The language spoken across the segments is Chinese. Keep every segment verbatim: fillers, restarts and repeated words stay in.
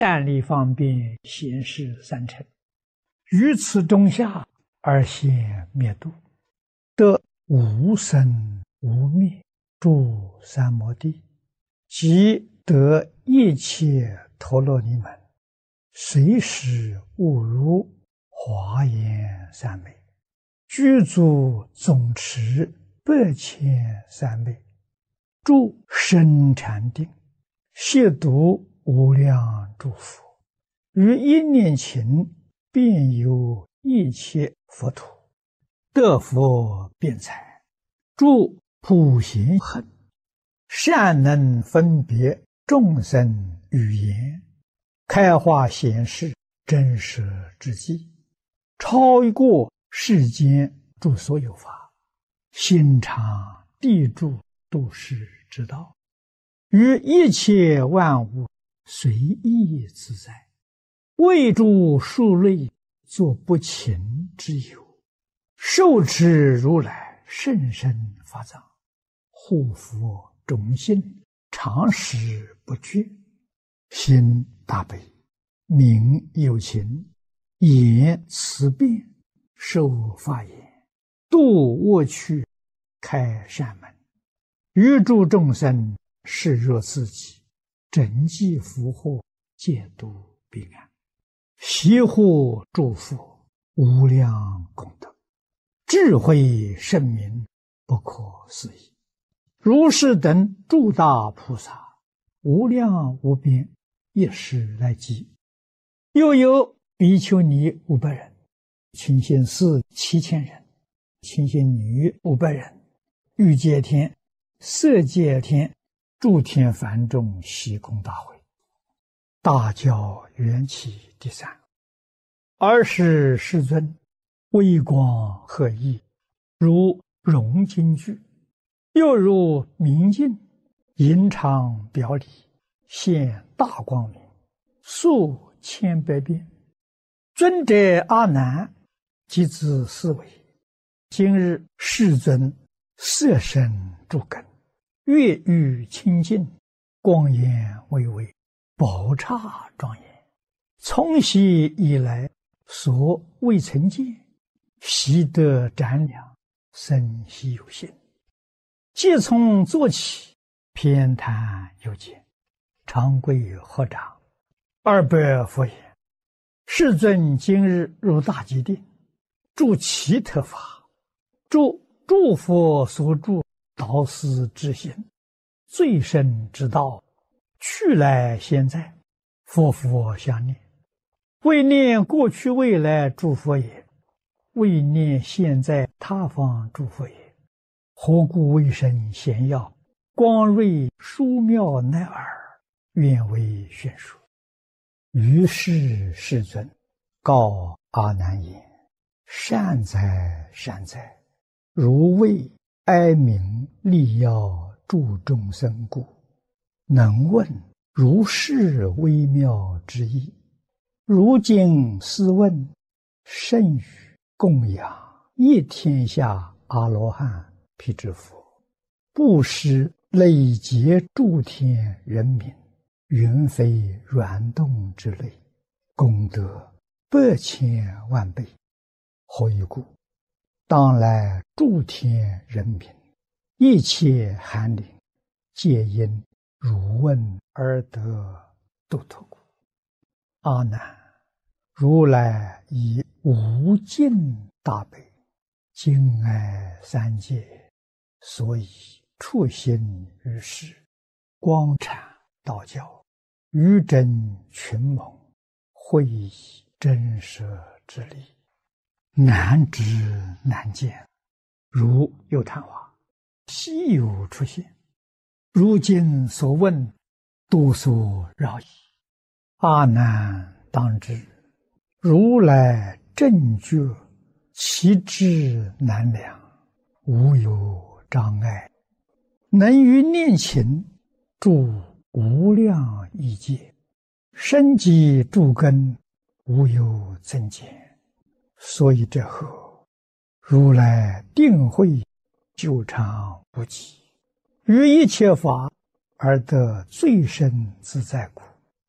站立方便，显示三乘，于此中下而现灭度，得无生无灭，住三摩地，即得一切陀罗尼门，随时悟入华严三昧，具足总持百千三昧，住深禅定，悉读无量诸佛，于一念勤遍游一切佛土，得佛辩才，住普贤行，善能分别众生语言，开化显示真实之际，超过世间诸所有法，心常地住度世之道，于一切万物随意自在，为诸数类作不勤之有，受持如来甚深法藏，护佛种心，常时不绝，心大悲，名有情，言慈辩，受法言，度恶趣，开善门，于诸众生视若自己，整济福祸，戒度彼岸，悉护诸佛，无量功德，智慧圣明，不可思议。如是等诸大菩萨，无量无边，一时来集。又有比丘尼五百人，清心寺七千人，清心女五百人，欲界天、色界天、诸天梵众悉空大会，大教缘起第三。尔时世尊微光赫熠，如融金具，又如明镜，银常表里，现大光明，数千百变。尊者阿难即自思维，今日世尊色身诸根，月欲清净，光颜巍巍，宝刹庄严，从昔以来所未曾见，悉得瞻量，生悉有心。即从坐起，偏袒有见，长跪合掌，二百佛言：世尊今日入大吉定，住其特法，住诸佛所住导师之心，最深之道，去来现在，佛佛相念，为念过去未来诸佛也，为念现在他方诸佛也。何故为身显耀，光瑞殊妙乃尔，愿为宣说。于是世尊告阿难言：善哉善哉，如为哀鸣利要助众生故，能问如是微妙之意。如今斯问，甚于供养一天下阿罗汉辟支佛，布施累劫诸天人民，云非软动之类，功德百千万倍。何以故？当来诸天人民，一切寒灵，皆因汝问而得度脱故。阿难，如来以无尽大悲，敬爱三界，所以处心于世，光阐道教，于真群蒙，会以真实之理，难知难见，如有昙花，稀有出现。如今所问，多所扰矣。阿难当知，如来正觉，其智难量，无有障碍，能于念勤，住无量异界，深积诸根，无有增减。所以这后，如来定慧久长不极，于一切法而得最深自在故。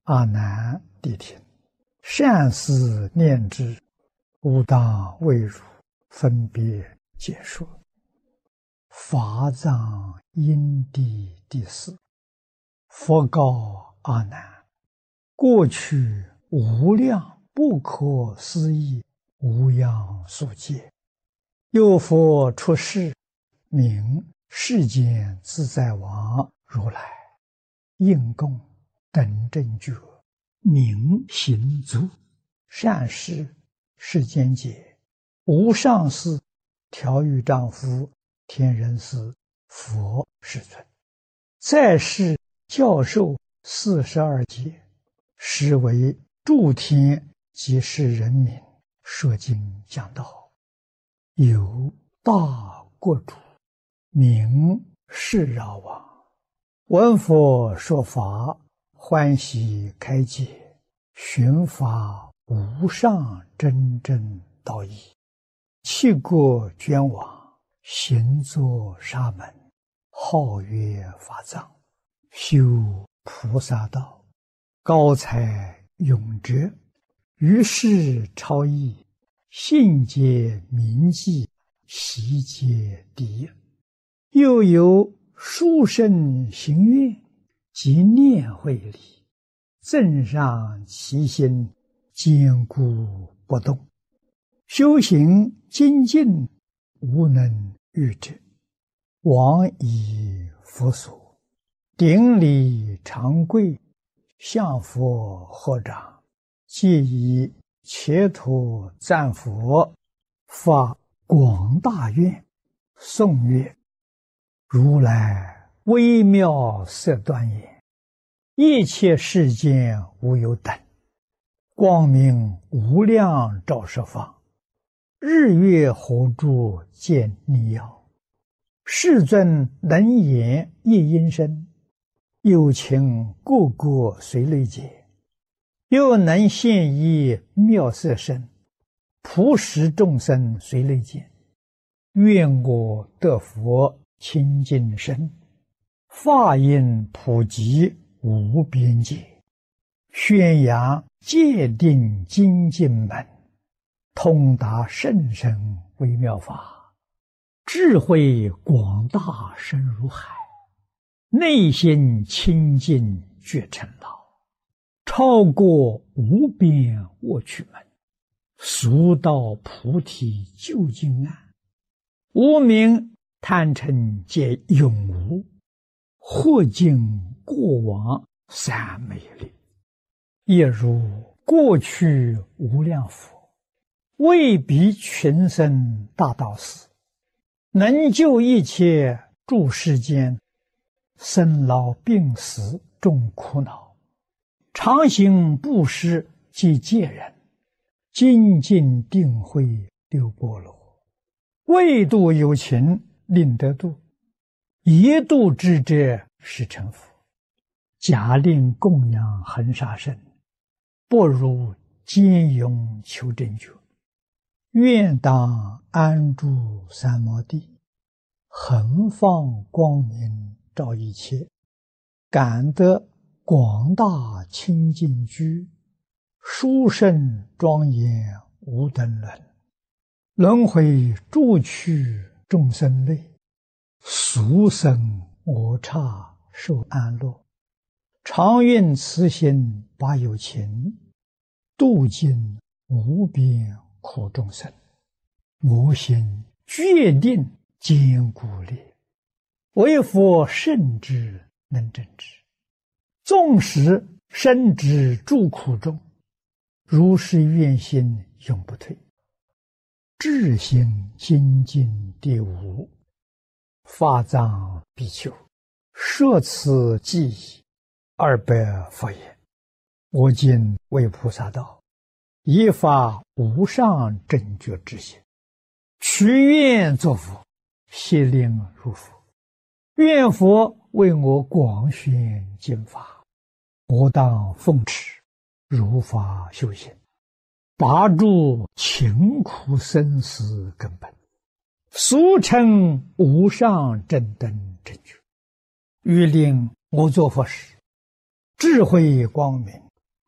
阿难谛听，善思念之，吾当为汝分别解说。法藏因地第四。佛告阿难：过去无量不可思议无量数劫，有佛出世，名世间自在王如来，应供等正觉，明行足，善事世间解，无上士、调御丈夫、天人师、佛世尊，在世教授四十二劫，实为诸天及世人民说经讲道。有大国主，名释饶王，闻佛说法，欢喜开解，寻发无上真正道义，弃国捐往，行作沙门，号曰法藏，修菩萨道，高才永哲，于世超逸，信解明记，习解第一。又有殊胜行愿及念慧力，增上其心，坚固不动，修行精进，无能御者。往以佛所，顶礼长跪，向佛合掌，皆以切土赞佛，发广大愿，颂曰：如来微妙色端严，一切世间无有等，光明无量照十方，日月火柱见逆耀，世尊能言一音声，有情个个随类解，又能现一妙色身，普使众生随类见。愿我得佛清净身，法音普及无边界，宣扬戒定精进门，通达甚深微妙法，智慧广大深如海，内心清净觉成老，超过无边卧趣门，速到菩提究竟岸，无明贪嗔皆永无，或尽过往三昧力，也如过去无量佛，为彼群生大道士，能救一切诸世间生老病死众苦恼，常行布施及戒人，精进定慧六波罗，为度有情令得度，一度之者是成佛。假令供养恒沙身，不如坚勇求真觉。愿当安住三摩地，恒放光明照一切，感得广大清净居，殊胜庄严无等伦，轮回诸趣众生类，俗生我刹受安乐，常愿慈心把有情，度尽无边苦众生。我心决定坚固力，为佛圣之能正之，纵使身之诸苦中，如是愿心永不退。智行精进第五。法藏比丘，摄此记忆二百佛言：我今为菩萨道，以发无上正觉之心，许愿作佛，悉令入佛。愿佛为我广宣经法，我当奉持，如法修行，拔除勤苦生死根本，俗称无上正等正觉。欲令我作佛时，智慧光明，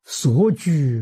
所居